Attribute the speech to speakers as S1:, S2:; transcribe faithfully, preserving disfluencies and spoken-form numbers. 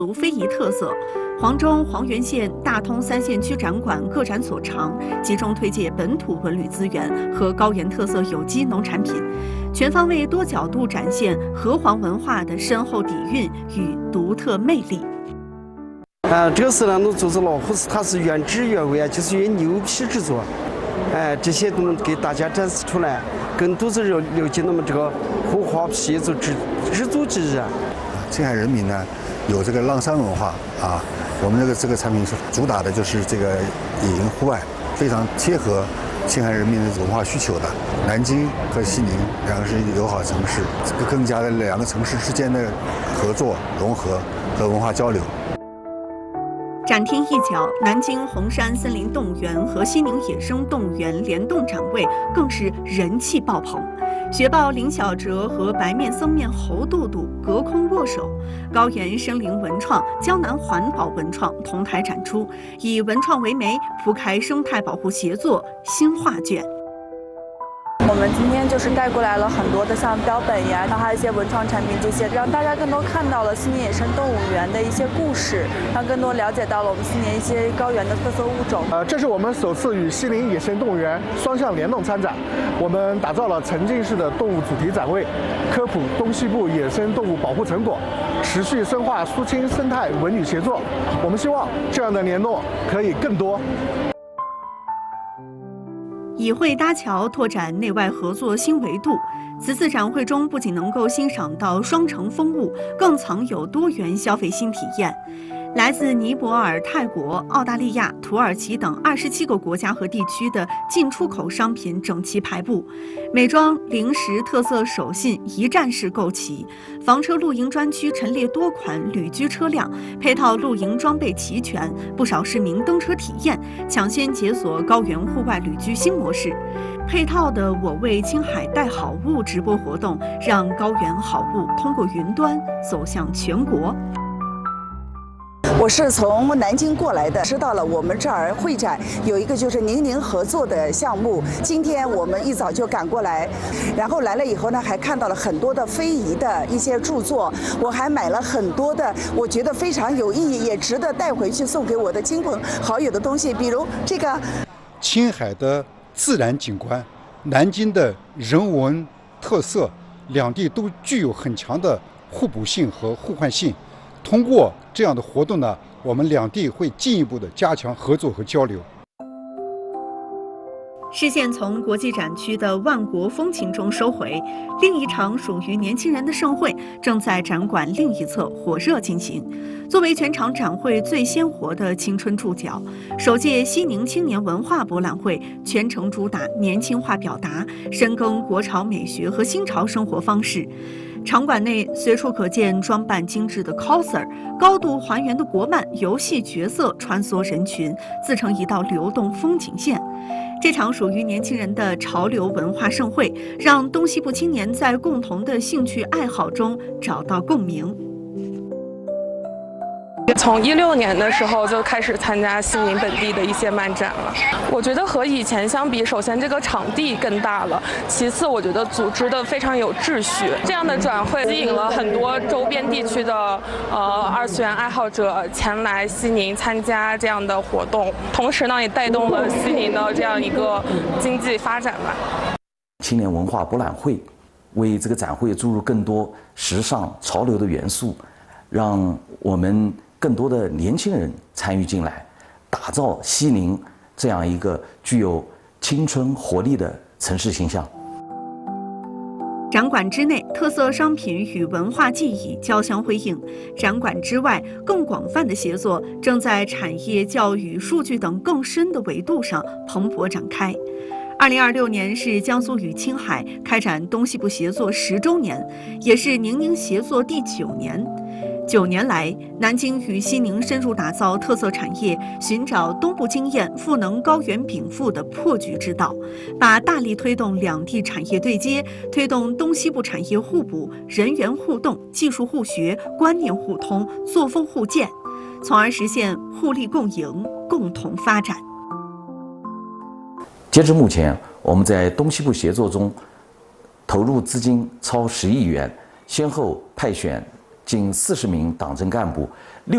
S1: 族非遗特色。黄州、黄原县、大通三县区展馆各展所长，集中推介本土文旅资源和高原特色有机农产品，全方位、多角度展现河湟文化的深厚底蕴与独特魅力。
S2: 啊，这个是呢，弄做这老虎是它是原汁原味啊，就是原牛皮制作，哎，这些都能给大家展示出来，更多的了了解那么这个河湟皮做制制作之日啊。
S3: 青海人民呢，有这个浪山文化啊，我们这个这个产品是主打的就是这个野营户外，非常贴合青海人民的文化需求的。南京和西宁两个是友好城市，这个更加的两个城市之间的合作融合和文化交流。
S1: 展厅一角，南京红山森林动物园和西宁野生动物园联动展位更是人气爆棚。雪豹林小哲和白面僧面猴肚肚隔空握手，高原生灵文创、江南环保文创同台展出，以文创为媒，铺开生态保护协作新画卷。
S4: 我们今天就是带过来了很多的像标本呀，然后还有一些文创产品，这些让大家更多看到了西宁野生动物园的一些故事，让更多了解到了我们西宁一些高原的特色物种。
S5: 呃，这是我们首次与西宁野生动物园双向联动参展，我们打造了沉浸式的动物主题展位，科普东西部野生动物保护成果，持续深化苏青生态文旅协作。我们希望这样的联动可以更多。
S1: 以绘搭桥，拓展内外合作新维度。此次展会中，不仅能够欣赏到双城风物，更藏有多元消费新体验。来自尼泊尔、泰国、澳大利亚、土耳其等二十七个国家和地区的进出口商品整齐排布，美妆、零食、特色手信一站式购齐。房车露营专区陈列多款旅居车辆，配套露营装备齐全，不少市民登车体验，抢先解锁高原户外旅居新模式。配套的“我为青海带好物”直播活动，让高原好物通过云端走向全国。
S6: 我是从南京过来的，知道了我们这儿会展有一个就是宁宁合作的项目，今天我们一早就赶过来，然后来了以后呢，还看到了很多的非遗的一些著作，我还买了很多的，我觉得非常有意义，也值得带回去送给我的亲朋好友的东西，比如这个。
S7: 青海的自然景观，南京的人文特色，两地都具有很强的互补性和互换性。 通过这样的活动呢，我们两地会进一步的加强合作和交流。
S1: 视线从国际展区的万国风情中收回，另一场属于年轻人的盛会正在展馆另一侧火热进行。作为全场展会最鲜活的青春注脚，首届西宁青年文化博览会全程主打年轻化表达，深耕国潮美学和新潮生活方式。 场馆内随处可见装扮精致的 coser， 高度还原的国漫游戏角色穿梭人群，自成一道流动风景线。这场属于年轻人的潮流文化盛会，让东西部青年在共同的兴趣爱好中找到共鸣。
S4: 从一六年的时候就开始参加西宁本地的一些漫展了。我觉得和以前相比，首先这个场地更大了，其次我觉得组织的非常有秩序。这样的展会吸引了很多周边地区的呃二次元爱好者前来西宁参加这样的活动，同时呢也带动了西宁的这样一个经济发展吧。
S8: 青年文化博览会为这个展会注入更多时尚潮流的元素，让我们 更多的年轻人参与进来，打造西宁这样一个具有青春活力的城市形象。
S1: 展馆之内，特色商品与文化记忆交相辉映；展馆之外，更广泛的协作正在产业、教育、数据等更深的维度上蓬勃展开。 二零二六年是江苏与青海开展东西部协作十周年，也是宁宁协作第九年。九年来，南京与西宁深入打造特色产业，寻找东部经验、赋能高原禀赋的破局之道，把大力推动两地产业对接，推动东西部产业互补、人员互动、技术互学、观念互通、作风互鉴，从而实现互利共赢、共同发展。
S8: 截至目前，我们在东西部协作中投入资金超十亿元，先后派选近四十名党政干部，六